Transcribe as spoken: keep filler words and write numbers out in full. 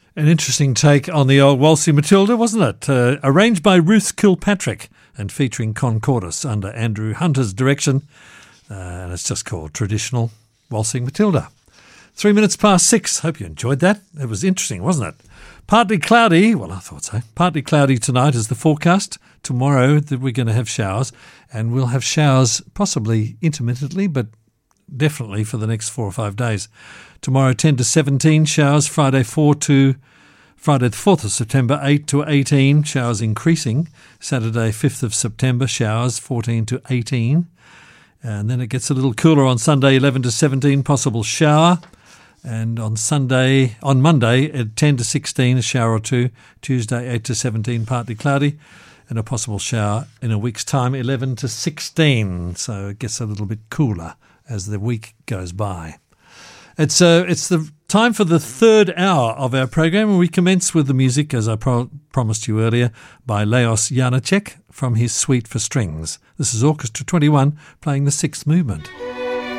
An interesting take on the old Waltzing Matilda, wasn't it? Uh, arranged by Ruth Kilpatrick and featuring Concordus under Andrew Hunter's direction. Uh, and it's just called Traditional Waltzing Matilda. Three minutes past six. Hope you enjoyed that. It was interesting, wasn't it? Partly cloudy. Well, I thought so. Partly cloudy tonight is the forecast. Tomorrow that we're going to have showers. And we'll have showers possibly intermittently, but definitely for the next four or five days. Tomorrow ten to seventeen showers. Friday four to Friday the fourth of September eight to eighteen showers increasing. Saturday fifth of September showers fourteen to eighteen. And then it gets a little cooler on Sunday eleven to seventeen possible shower. And on Sunday, on Monday at ten to sixteen a shower or two. Tuesday eight to seventeen partly cloudy. And a possible shower in a week's time eleven to sixteen. So it gets a little bit cooler as the week goes by. It's uh, it's the time for the third hour of our program, and we commence with the music, as I pro- promised you earlier, by Leos Janáček from his Suite for Strings. This is Orchestra twenty-one playing the sixth movement.